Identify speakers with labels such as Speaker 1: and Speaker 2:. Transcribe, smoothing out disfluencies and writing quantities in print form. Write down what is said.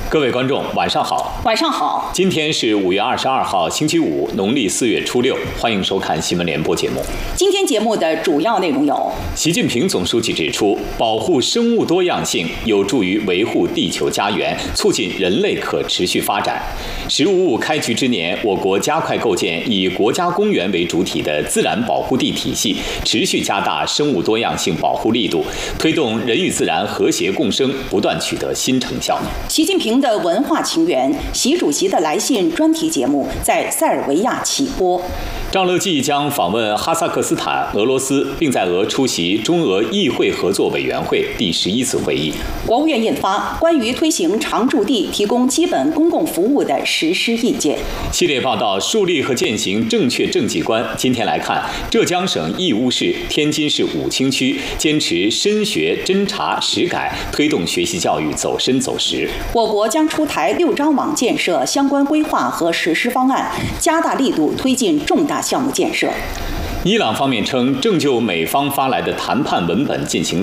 Speaker 1: 各位观众，晚上好。
Speaker 2: 晚上好。
Speaker 1: 今天是5月22号，星期五，农历4月初6。欢迎收看新闻联播节目。
Speaker 2: 今天节目的主要内容有：
Speaker 1: 习近平总书记指出，保护生物多样性有助于维护地球家园，促进人类可持续发展。食物物开局之年，我国加快构建以国家公园为主体的自然保护地体系，持续加大生物多样性保护力度，推动人与自然和谐共生，不断取得新成效。
Speaker 2: 习近平的文化情缘，习主席的来信专题节目在塞尔维亚起播。
Speaker 1: 赵乐际将访问哈萨克斯坦、俄罗斯，并在俄出席中俄议会合作委员会第11次会议。
Speaker 2: 国务院印发关于推行常住地提供基本公共服务的实施意见。
Speaker 1: 系列报道树立和践行正确政绩观。今天来看，浙江省义乌市、天津市武清区坚持深学、侦查、实改，推动学习教育走深走实。
Speaker 2: 我国将出台6张网建设相关规划和实施方案，加大力度推进重大项目建设。
Speaker 1: 伊朗方面称，正就美方发来的谈判文本进行